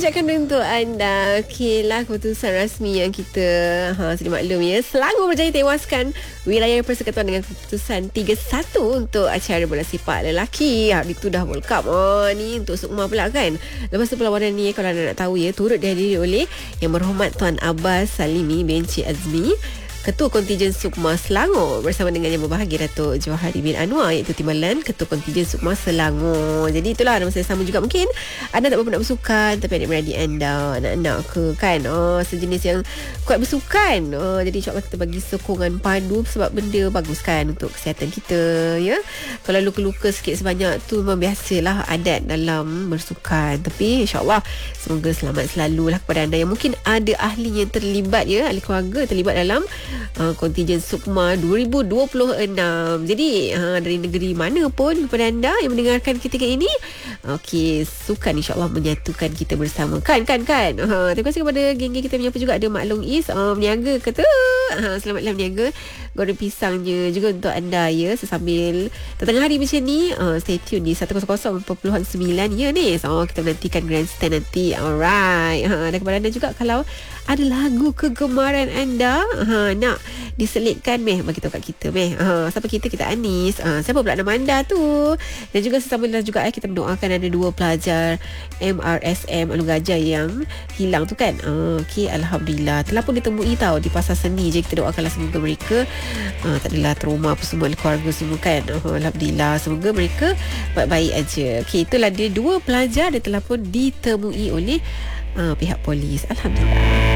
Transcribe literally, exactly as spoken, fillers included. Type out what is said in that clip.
ucapkan untuk anda. Okey lah, keputusan rasmi yang kita ha, sedia maklum ya. Selangor Berjaya tewaskan wilayah Persekutuan dengan keputusan tiga satu untuk acara bola sepak lelaki. Hari tu dah World Cup. Oh, ni untuk Sukma pula kan. Lepas tu perlawanan ni kalau anda nak tahu ya, turut dihadiri oleh Yang Berhormat Tuan Abbas Salimi bin Cik Azmi, Ketua Kontijen Sukma Selangor, bersama dengan Yang Berbahagia Datuk Johari bin Anwar, iaitu Timbalan Ketua Kontijen Sukma Selangor. Jadi itulah, ada masa yang sama juga mungkin anda tak berapa nak bersukan, tapi adik-beradik anda, anak-anak ke kan, oh, sejenis yang kuat bersukan. Oh, jadi insyaAllah kita bagi sokongan padu, sebab benda bagus kan untuk kesihatan kita ya. Kalau luka-luka sikit sebanyak tu memang biasalah adat dalam bersukan. Tapi insyaAllah semoga selamat selalu lah kepada anda yang mungkin ada ahli yang terlibat ya, ahli keluarga terlibat dalam Uh, kontijen Sukma dua ribu dua puluh enam. Jadi uh, dari negeri mana pun kepada anda yang mendengarkan ketika ini, okey, sukan insyaAllah menyatukan kita bersama. Kan kan kan uh, terima kasih kepada geng-geng kita menyapa juga. Ada Mak Long Is uh, berniaga kata uh, selamat dalam berniaga. Goreng pisangnya juga untuk anda ya, sesambil tengah hari macam ni. uh, Stay tune di seratus perpuluhan sembilan ya ni. So kita menantikan grandstand nanti. Alright, uh, dan kepada anda juga, kalau ada lagu kegemaran anda ha, nak diselitkan meh, bagi tahu kat kita meh. Ha, siapa kita kita Anis. Ha, siapa pula nama anda tu? Dan juga sesambil juga eh, kita mendoakan ada dua pelajar M R S M Alun Gajah yang hilang tu kan. Ha, okey, alhamdulillah telah pun ditemui tahu di pasar seni je. Kita doakanlah semoga mereka ha, tak adalah trauma apa semua, keluarga semua kan. Ha, alhamdulillah semoga mereka baik-baik aja. Okey, itulah dia dua pelajar yang telah pun ditemui oleh uh, pihak polis. Alhamdulillah.